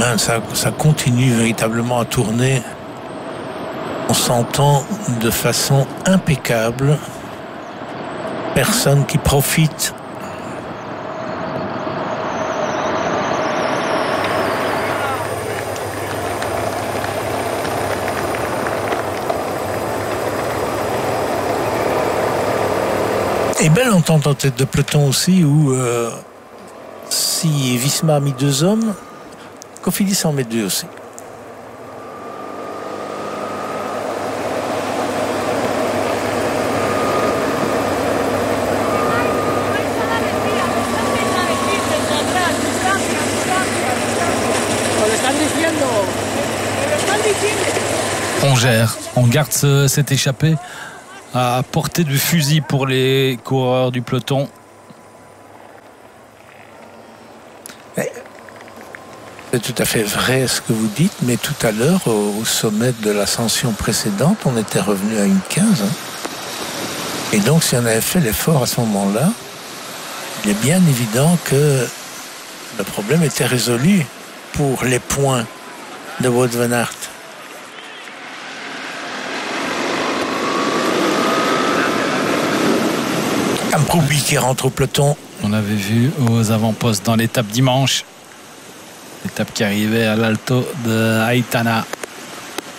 ben, ça continue véritablement à tourner. On s'entend de façon impeccable. Personne qui profite. Et belle entente en tête de peloton aussi, où si Visma a mis 2 hommes, Cofidis en met 2 aussi. On gère, on garde cette échappée à portée de fusil pour les coureurs du peloton. C'est tout à fait vrai ce que vous dites, mais tout à l'heure, au sommet de l'ascension précédente, on était revenu à une 15. Et donc, si on avait fait l'effort à ce moment-là, il est bien évident que le problème était résolu pour les points de Wout van Aert. Kamprobi qui rentre au peloton. On avait vu aux avant-postes dans l'étape dimanche. L'étape qui arrivait à l'Alto de Aitana.